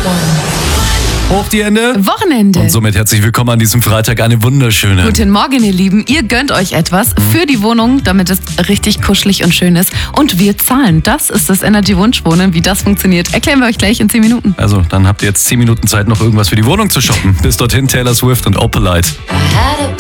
Hoch die Hände. Wochenende. Und somit herzlich willkommen an diesem Freitag. Eine wunderschöne. Guten Morgen, ihr Lieben. Ihr gönnt euch etwas für die Wohnung, damit es richtig kuschelig und schön ist. Und wir zahlen. Das ist das Energy Wunschwohnen. Wie das funktioniert, erklären wir euch gleich in 10 Minuten. Also, dann habt ihr jetzt 10 Minuten Zeit, noch irgendwas für die Wohnung zu shoppen. Bis dorthin Taylor Swift und Opalite.